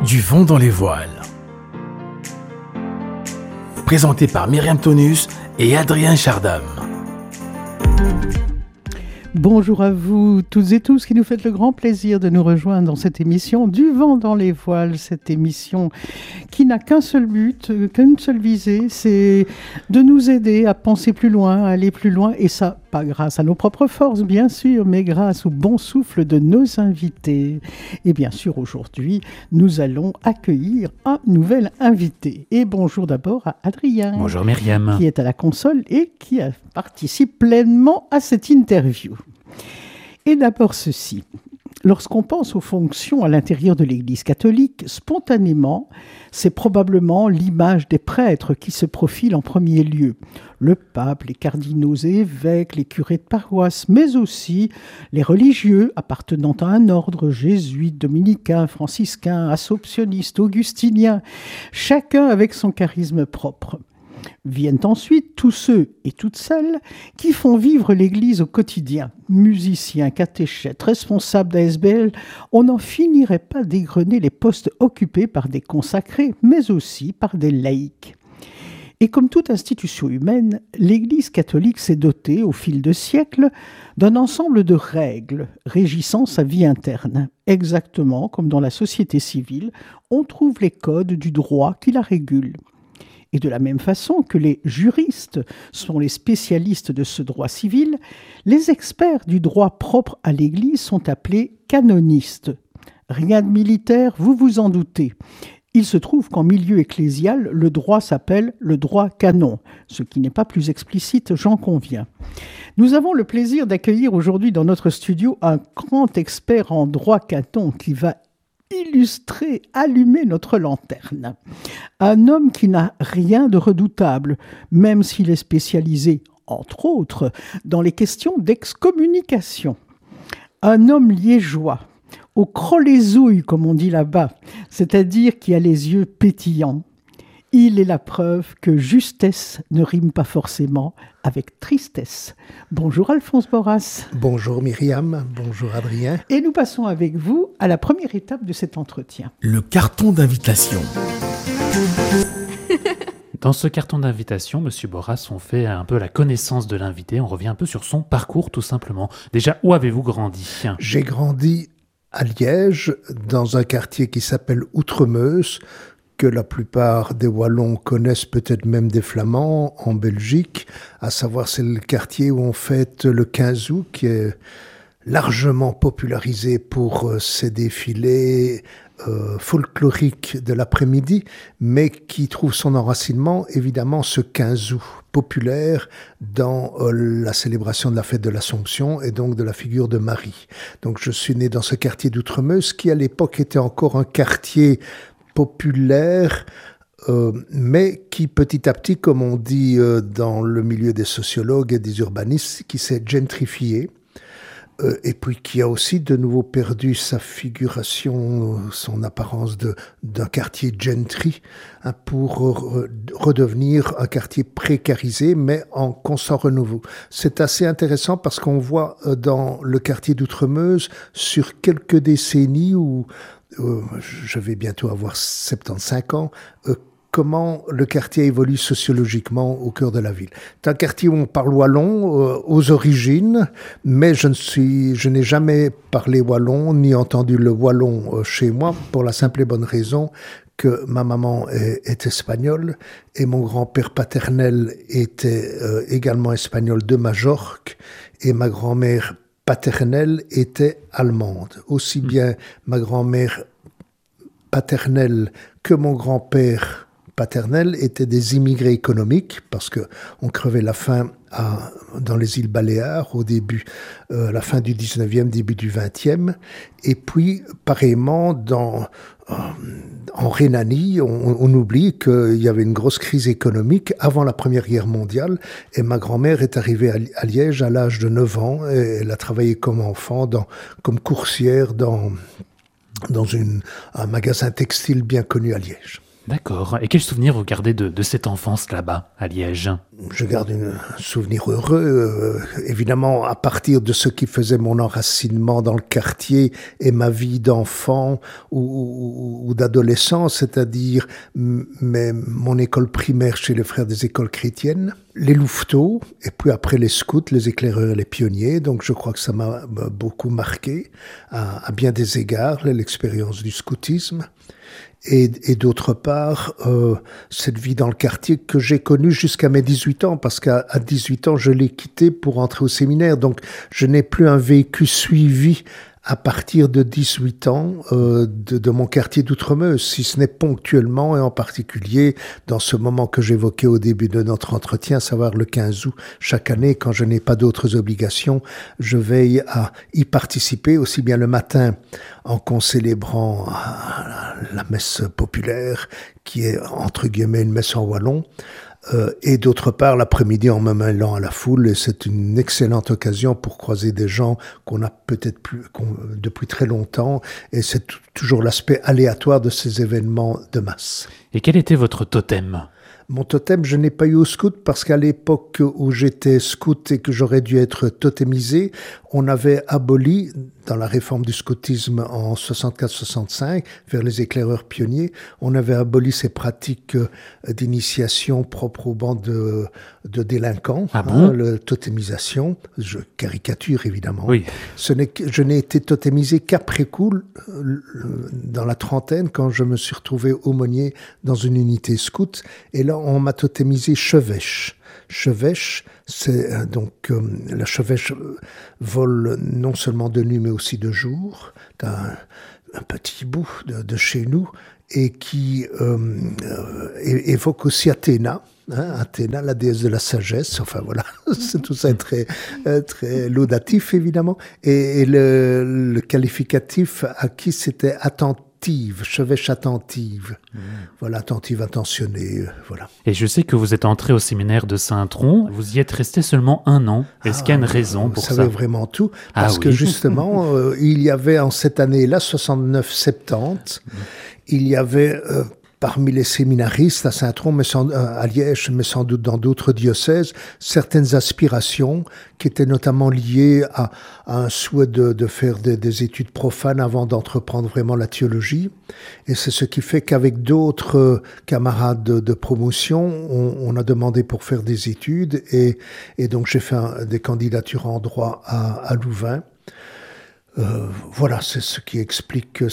Du vent dans les voiles. Présenté par Myriam Tonus et Adrien Chardam. Bonjour à vous toutes et tous qui nous faites le grand plaisir de nous rejoindre dans cette émission Du vent dans les voiles, cette émission qui n'a qu'un seul but, qu'une seule visée, c'est de nous aider à penser plus loin, à aller plus loin, et ça, pas grâce à nos propres forces bien sûr, mais grâce au bon souffle de nos invités. Et bien sûr aujourd'hui, nous allons accueillir un nouvel invité. Et bonjour d'abord à Adrien. Bonjour Myriam. Qui est à la console et qui participe pleinement à cette interview. Et d'abord ceci, lorsqu'on pense aux fonctions à l'intérieur de l'Église catholique, spontanément, c'est probablement l'image des prêtres qui se profile en premier lieu. Le pape, les cardinaux et évêques, les curés de paroisse, mais aussi les religieux appartenant à un ordre jésuite, dominicain, franciscain, assomptionniste, augustinien, chacun avec son charisme propre. Viennent ensuite tous ceux et toutes celles qui font vivre l'Église au quotidien. Musiciens, catéchètes, responsables d'ASBL, on n'en finirait pas d'égrener les postes occupés par des consacrés, mais aussi par des laïcs. Et comme toute institution humaine, l'Église catholique s'est dotée, au fil de siècles, d'un ensemble de règles régissant sa vie interne. Exactement comme dans la société civile, on trouve les codes du droit qui la régulent. Et de la même façon que les juristes sont les spécialistes de ce droit civil, les experts du droit propre à l'Église sont appelés canonistes. Rien de militaire, vous vous en doutez. Il se trouve qu'en milieu ecclésial, le droit s'appelle le droit canon, ce qui n'est pas plus explicite, j'en conviens. Nous avons le plaisir d'accueillir aujourd'hui dans notre studio un grand expert en droit canon qui va illustrer, allumer notre lanterne. Un homme qui n'a rien de redoutable, même s'il est spécialisé, entre autres, dans les questions d'excommunication. Un homme liégeois, au croc-les-ouilles, comme on dit là-bas, c'est-à-dire qui a les yeux pétillants. Il est la preuve que justesse ne rime pas forcément avec tristesse. Bonjour Alphonse Borras. Bonjour Myriam, bonjour Adrien. Et nous passons avec vous à la première étape de cet entretien. Le carton d'invitation. Dans ce carton d'invitation, Monsieur Borras, on fait un peu la connaissance de l'invité, on revient un peu sur son parcours tout simplement. Déjà, où avez-vous grandi ? J'ai grandi à Liège, dans un quartier qui s'appelle Outremeuse, que la plupart des Wallons connaissent, peut-être même des Flamands, en Belgique. À savoir, c'est le quartier où on fête le 15 août, qui est largement popularisé pour ses défilés folkloriques de l'après-midi, mais qui trouve son enracinement, évidemment, ce 15 août populaire dans la célébration de la fête de l'Assomption et donc de la figure de Marie. Donc je suis né dans ce quartier d'Outremeuse, qui à l'époque était encore un quartier populaire, mais qui petit à petit, comme on dit dans le milieu des sociologues et des urbanistes, qui s'est gentrifié, et puis qui a aussi de nouveau perdu sa figuration, son apparence d'un quartier gentry, hein, pour redevenir un quartier précarisé, mais en constant renouveau. C'est assez intéressant parce qu'on voit dans le quartier d'Outremeuse, sur quelques décennies où je vais bientôt avoir 75 ans, comment le quartier évolue sociologiquement au cœur de la ville. C'est un quartier où on parle wallon aux origines, mais je n'ai jamais parlé wallon ni entendu le wallon chez moi, pour la simple et bonne raison que ma maman est espagnole et mon grand-père paternel était également espagnol de Majorque, et ma grand-mère paternelle était allemande. Aussi bien ma grand-mère paternelle que mon grand-père paternel étaient des immigrés économiques, parce que on crevait la faim dans les îles Baléares au début, la fin du 19e, début du 20e. Et puis, pareillement, en Rhénanie, on oublie qu'il y avait une grosse crise économique avant la Première Guerre mondiale, et ma grand-mère est arrivée à Liège à l'âge de 9 ans, et elle a travaillé comme enfant, comme coursière dans un magasin textile bien connu à Liège. D'accord. Et quel souvenir vous gardez de cette enfance là-bas, à Liège ? Je garde un souvenir heureux, évidemment, à partir de ce qui faisait mon enracinement dans le quartier et ma vie d'enfant ou d'adolescent, c'est-à-dire mon école primaire chez les Frères des Écoles Chrétiennes, les louveteaux, et puis après les scouts, les éclaireurs et les pionniers. Donc je crois que ça m'a beaucoup marqué à bien des égards, l'expérience du scoutisme. Et d'autre part, cette vie dans le quartier que j'ai connue jusqu'à mes 18 ans, parce qu'à 18 ans, je l'ai quitté pour entrer au séminaire. Donc, je n'ai plus un vécu suivi à partir de 18 ans de mon quartier d'Outremeuse, si ce n'est ponctuellement et en particulier dans ce moment que j'évoquais au début de notre entretien, à savoir le 15 août. Chaque année, quand je n'ai pas d'autres obligations, je veille à y participer, aussi bien le matin en concélébrant la messe populaire, qui est entre guillemets une messe en wallon, et d'autre part l'après-midi en me mêlant à la foule, et c'est une excellente occasion pour croiser des gens qu'on a peut-être plus depuis très longtemps, et c'est toujours l'aspect aléatoire de ces événements de masse. Et quel était votre totem ? Mon totem, je n'ai pas eu au scout parce qu'à l'époque où j'étais scout et que j'aurais dû être totémisé, on avait aboli, dans la réforme du scoutisme en 64-65, vers les éclaireurs pionniers, on avait aboli ces pratiques d'initiation propres aux bandes de délinquants, la totémisation. Je caricature évidemment. Oui. Je n'ai été totémisé qu'après coup, dans la trentaine, quand je me suis retrouvé aumônier dans une unité scout, et là on m'a totémisé chevêche. Chevêche, c'est donc la chevêche vole non seulement de nuit mais aussi de jour, d'un petit bout de chez nous, et qui évoque aussi Athéna. Athéna, la déesse de la sagesse, enfin voilà, c'est tout ça très, très laudatif évidemment, et le qualificatif acquis c'était attentive, chevêche attentive, voilà, attentive, attentionnée, voilà. Et je sais que vous êtes entré au séminaire de Saint-Tron, vous y êtes resté seulement 1 an, est-ce qu'il y a une raison pour ça ? Vous savez vraiment tout, parce que justement, il y avait en cette année-là, 69-70, il y avait... parmi les séminaristes à Saint-Tron, à Liège, mais sans doute dans d'autres diocèses, certaines aspirations qui étaient notamment liées à un souhait de faire des études profanes avant d'entreprendre vraiment la théologie. Et c'est ce qui fait qu'avec d'autres camarades de promotion, on a demandé pour faire des études. Et donc j'ai fait des candidatures en droit à Louvain. Voilà, c'est ce qui explique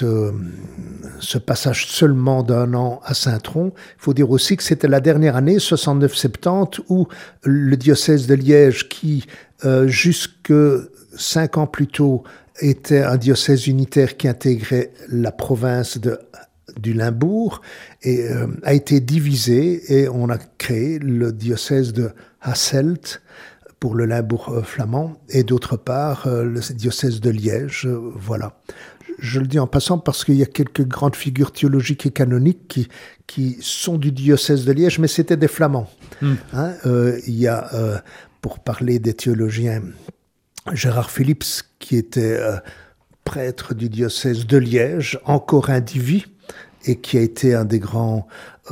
ce passage seulement d'1 an à Saint-Tron. Il faut dire aussi que c'était la dernière année, 69-70, où le diocèse de Liège, qui jusque 5 ans plus tôt était un diocèse unitaire qui intégrait la province du Limbourg, et a été divisé, et on a créé le diocèse de Hasselt, pour le Limbourg flamand, et d'autre part le diocèse de Liège, voilà. Je le dis en passant parce qu'il y a quelques grandes figures théologiques et canoniques qui sont du diocèse de Liège, mais c'était des flamands. Il y a, pour parler des théologiens, Gérard Philips, qui était prêtre du diocèse de Liège, encore indivis, et qui a été un des grands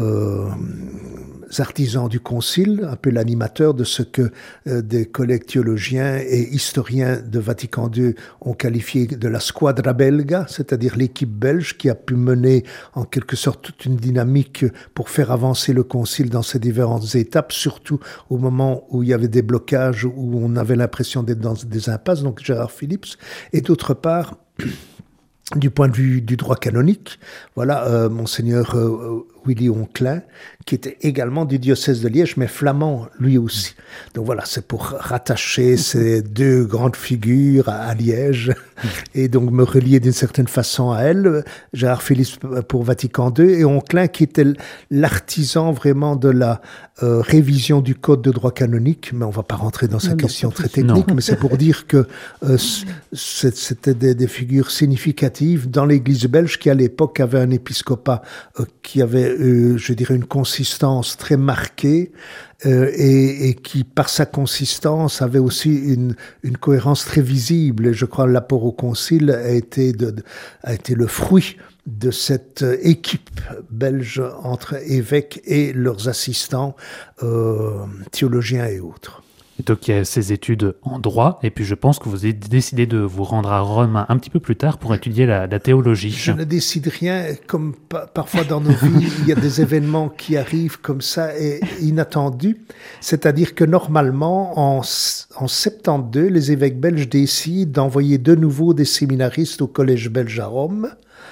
artisans du concile, un peu l'animateur de ce que des collègues théologiens et historiens de Vatican II ont qualifié de la squadra belga, c'est-à-dire l'équipe belge qui a pu mener en quelque sorte toute une dynamique pour faire avancer le concile dans ses différentes étapes, surtout au moment où il y avait des blocages, où on avait l'impression d'être dans des impasses, donc Gérard Philips, et d'autre part, du point de vue du droit canonique, voilà, monseigneur Willy Onclin, qui était également du diocèse de Liège, mais flamand lui aussi. Donc voilà, c'est pour rattacher ces deux grandes figures à Liège, et donc me relier d'une certaine façon à elle. Gérard Philips pour Vatican II, et Onclin qui était l'artisan vraiment de la révision du code de droit canonique, mais on ne va pas rentrer dans cette question très technique, mais c'est pour dire que c'était des figures significatives dans l'Église belge qui à l'époque avait un épiscopat qui avait je dirais, une consistance très marquée et qui, par sa consistance, avait aussi une cohérence très visible. Et je crois que l'apport au concile a été le fruit de cette équipe belge entre évêques et leurs assistants, théologiens et autres. Et donc il y a ces études en droit, et puis je pense que vous avez décidé de vous rendre à Rome un petit peu plus tard pour étudier la théologie. Je ne décide rien, comme parfois dans nos vies, il y a des événements qui arrivent comme ça et inattendus. C'est-à-dire que normalement, en 72, les évêques belges décident d'envoyer de nouveau des séminaristes au collège belge à Rome.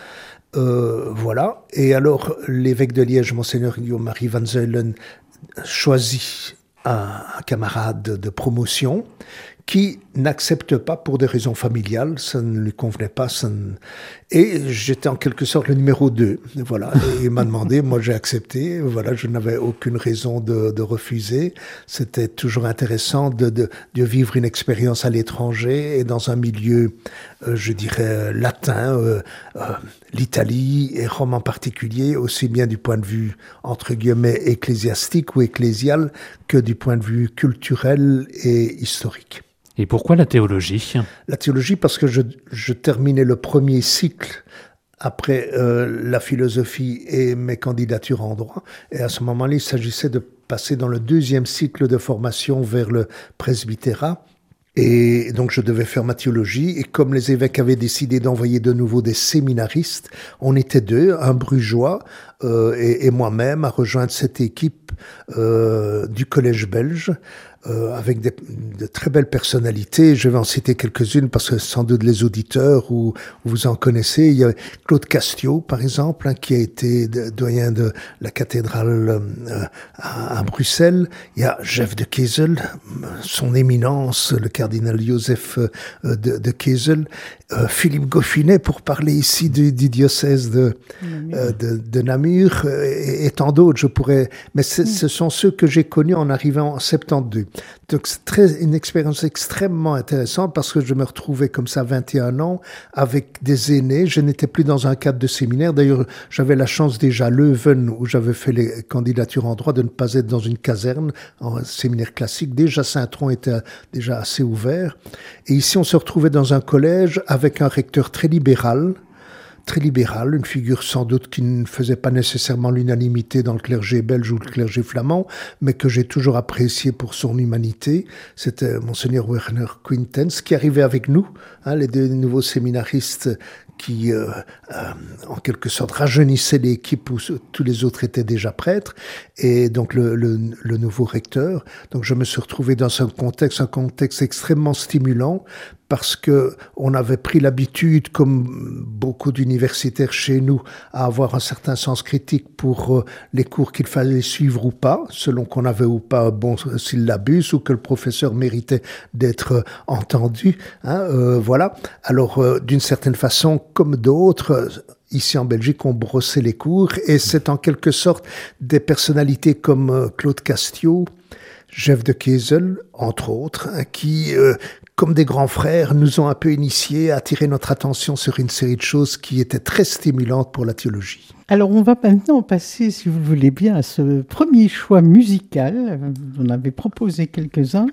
Voilà. Et alors, l'évêque de Liège, Monseigneur Guillaume-Marie Van Zeulen, choisit un camarade de promotion qui n'accepte pas pour des raisons familiales, ça ne lui convenait pas. Et j'étais en quelque sorte le numéro 2. Voilà. Et il m'a demandé, moi j'ai accepté. Voilà, je n'avais aucune raison de refuser. C'était toujours intéressant de vivre une expérience à l'étranger et dans un milieu, je dirais, latin, l'Italie et Rome en particulier, aussi bien du point de vue, entre guillemets, ecclésiastique ou ecclésial que du point de vue culturel et historique. Et pourquoi la théologie ? La théologie parce que je terminais le premier cycle après la philosophie et mes candidatures en droit. Et à ce moment-là, il s'agissait de passer dans le deuxième cycle de formation vers le presbytérat. Et donc je devais faire ma théologie. Et comme les évêques avaient décidé d'envoyer de nouveau des séminaristes, on était deux, un brugeois et moi-même, à rejoindre cette équipe du collège belge. Avec de très belles personnalités. Je vais en citer quelques-unes parce que sans doute les auditeurs ou vous en connaissez. Il y a Claude Castiot, par exemple, qui a été doyen de la cathédrale à Bruxelles. Il y a Jef de Kessel, son éminence, le cardinal Joseph de Kessel. Philippe Goffinet, pour parler ici du diocèse de Namur, et tant d'autres, je pourrais... Mais ce sont ceux que j'ai connus en arrivant en 72. Donc c'est une expérience extrêmement intéressante parce que je me retrouvais comme ça à 21 ans avec des aînés. Je n'étais plus dans un cadre de séminaire. D'ailleurs, j'avais la chance déjà à Leuven, où j'avais fait les candidatures en droit, de ne pas être dans une caserne, en séminaire classique. Déjà, Saint-Tron était déjà assez ouvert. Et ici, on se retrouvait dans un collège avec un recteur très libéral, une figure sans doute qui ne faisait pas nécessairement l'unanimité dans le clergé belge ou le clergé flamand, mais que j'ai toujours apprécié pour son humanité. C'était Monseigneur Werner Quintens qui arrivait avec nous, les deux nouveaux séminaristes qui, en quelque sorte, rajeunissaient l'équipe où tous les autres étaient déjà prêtres, et donc le nouveau recteur. Donc je me suis retrouvé dans un contexte extrêmement stimulant, parce que on avait pris l'habitude, comme beaucoup d'universitaires chez nous, à avoir un certain sens critique pour les cours qu'il fallait suivre ou pas, selon qu'on avait ou pas bon syllabus, ou que le professeur méritait d'être entendu. Voilà. Alors, d'une certaine façon, comme d'autres, ici en Belgique, on brossait les cours, et c'est en quelque sorte des personnalités comme Claude Castiot, Jef de Kessel, entre autres, qui, comme des grands frères, nous ont un peu initiés, attiré notre attention sur une série de choses qui étaient très stimulantes pour la théologie. Alors, on va maintenant passer, si vous le voulez bien, à ce premier choix musical. Vous en avez proposé quelques-uns.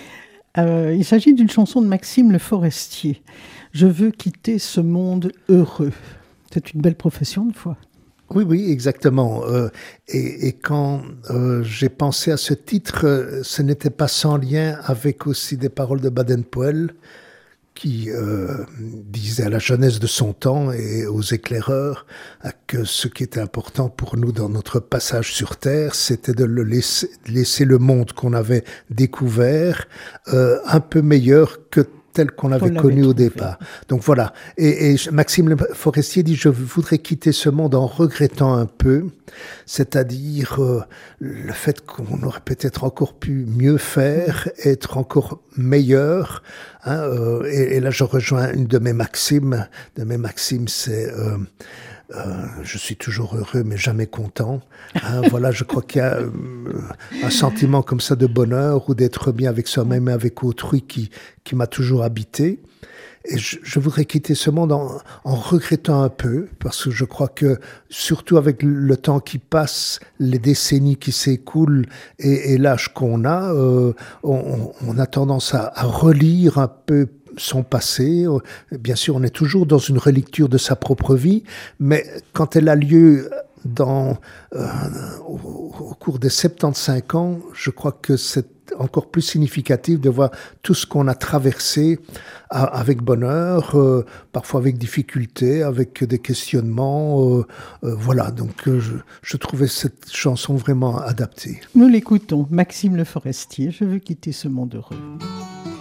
Il s'agit d'une chanson de Maxime Le Forestier. « Je veux quitter ce monde heureux ». C'est une belle profession de foi. Oui, exactement. Et quand j'ai pensé à ce titre, ce n'était pas sans lien avec aussi des paroles de Baden-Powell qui disait à la jeunesse de son temps et aux éclaireurs que ce qui était important pour nous dans notre passage sur Terre, c'était de laisser le monde qu'on avait découvert un peu meilleur que tel qu'on l'avait connu au départ. Donc voilà. Et Maxime Le Forestier dit « Je voudrais quitter ce monde en regrettant un peu », c'est-à-dire le fait qu'on aurait peut-être encore pu mieux faire, être encore meilleur. Et là, je rejoins une de mes maximes. C'est Je suis toujours heureux, mais jamais content. Voilà, je crois qu'il y a un sentiment comme ça de bonheur ou d'être bien avec soi-même et avec autrui qui m'a toujours habité. Et je voudrais quitter ce monde en regrettant un peu, parce que je crois que, surtout avec le temps qui passe, les décennies qui s'écoulent et l'âge qu'on a, on a tendance à relire un peu son passé. Bien sûr, on est toujours dans une relecture de sa propre vie, mais quand elle a lieu au cours des 75 ans, je crois que c'est encore plus significatif de voir tout ce qu'on a traversé avec bonheur, parfois avec difficulté, avec des questionnements. Voilà, donc je trouvais cette chanson vraiment adaptée. Nous l'écoutons, Maxime Le Forestier, Je veux quitter ce monde heureux.